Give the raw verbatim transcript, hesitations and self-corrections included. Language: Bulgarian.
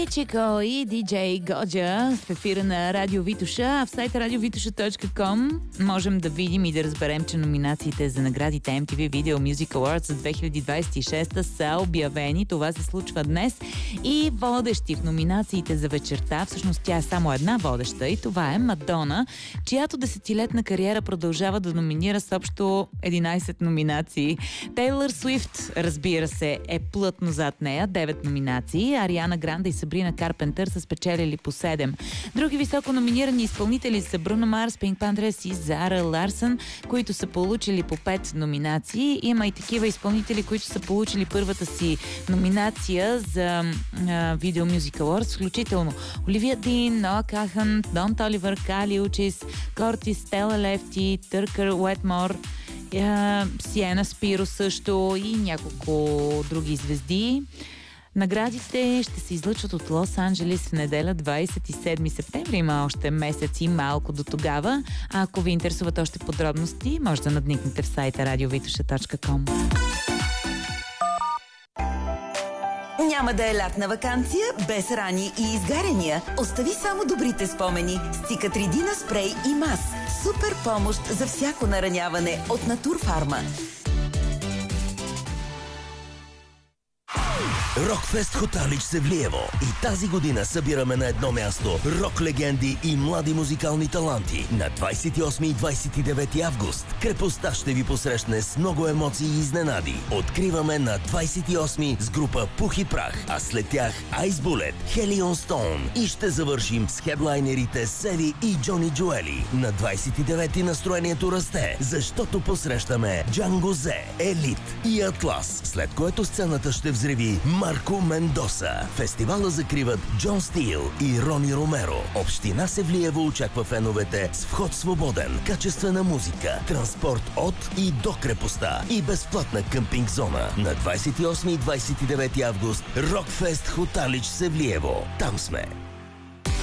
Чико и диджей Годжа в ефира на Радио Витоша, а в сайта радио витоша точка ком можем да видим и да разберем, че номинациите за наградите Ем Ти Ви Video Music Awards за две хиляди двадесет и шеста са обявени. Това се случва днес и водещи в номинациите за вечерта, всъщност тя е само една водеща и това е Мадона, чиято десетилетна кариера продължава да номинира с общо единадесет номинации. Тейлър Суифт, разбира се, е плътно зад нея, девет номинации. Ариана Гранде и Сабрина Карпентър са спечелили по седем. Други високо номинирани изпълнители са Бруно Марс, Пинк Пантерс и Зара Ларсън, които са получили по пет номинации. Има и такива изпълнители, които са получили първата си номинация за uh, Video Music Awards, включително Оливия Дин, Ноа Кахан, Дон Толивър, Кали Учис, Кортис, Стела Лефти, Търкър Уетмор, uh, Сиена Спиро също и няколко други звезди. Наградите ще се излъчват от Лос-Анджелес в неделя, двадесет и седми септември. Има още месец и малко до тогава. А ако ви интересуват още подробности, може да надникнете в сайта радио витоша точка ком. Няма да е лятна ваканция без рани и изгаряния. Остави само добрите спомени с Циcatrидина спрей и мас. Супер помощ за всяко нараняване от Натурфарма. Рокфест Хоталич Севлиево. И тази година събираме на едно място рок легенди и млади музикални таланти. На двадесет и осми и двадесет и девети август крепостта ще ви посрещне с много емоции и изненади. Откриваме на двадесет и осми с група Пух и Прах, а след тях Ice Bullet, Helion Stone и ще завършим с хедлайнерите Севи и Джони Джоели. На двадесет и девети настроението расте, защото посрещаме Джанго Зе, Елит и Атлас, след което сцената ще взриви Марко Мендоса. Фестивала закриват Джон Стил и Рони Ромеро. Община Севлиево очаква феновете с вход свободен, качествена музика, транспорт от и до крепостта и безплатна къмпинг зона. На двадесет и осми и двадесет и девети август Рокфест Хоталич Севлиево. Там сме.